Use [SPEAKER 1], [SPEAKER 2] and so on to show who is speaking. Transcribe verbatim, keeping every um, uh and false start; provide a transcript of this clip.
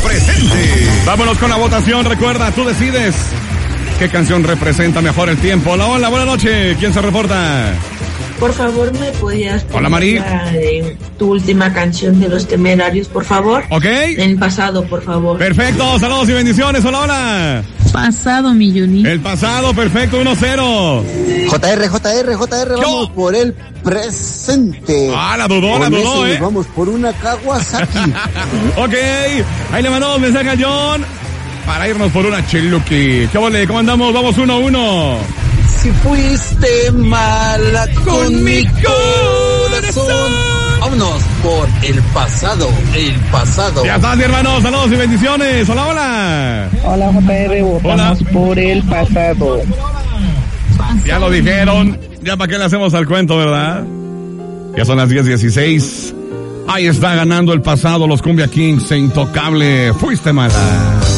[SPEAKER 1] presente. Vámonos con la votación. Recuerda, tú decides qué canción representa mejor el tiempo. Hola, hola, buenas noches. ¿Quién se reporta?
[SPEAKER 2] Por favor, ¿me podías poner
[SPEAKER 1] Hola, Mari.
[SPEAKER 2] la, eh, tu última canción de Los Temerarios, por favor?
[SPEAKER 1] Ok.
[SPEAKER 2] En el pasado, por favor.
[SPEAKER 1] Perfecto, saludos y bendiciones. Hola, hola.
[SPEAKER 3] Pasado, mi Juni.
[SPEAKER 1] El pasado, perfecto, uno cero.
[SPEAKER 4] J R, J R, J R, vamos por el presente.
[SPEAKER 1] Ah, la dudó, la
[SPEAKER 4] Con
[SPEAKER 1] dudó,
[SPEAKER 4] ese
[SPEAKER 1] eh.
[SPEAKER 4] Vamos por una Kawasaki.
[SPEAKER 1] Ok, ahí le mandamos mensaje a John para irnos por una Chiluki. ¿Qué vale? ¿Cómo andamos? Vamos uno a uno.
[SPEAKER 4] Si fuiste mala con, con mi corazón. Vámonos por el pasado, el pasado.
[SPEAKER 1] Ya estás, mi hermano. Saludos y bendiciones. Hola, hola.
[SPEAKER 5] Hola, J R, votamos
[SPEAKER 1] Hola.
[SPEAKER 5] por el pasado.
[SPEAKER 1] Ya lo dijeron. Ya para qué le hacemos al cuento, ¿verdad? Ya son las diez dieciséis. Ahí está ganando el pasado los Cumbia Kings. Intocable. Fuiste mala.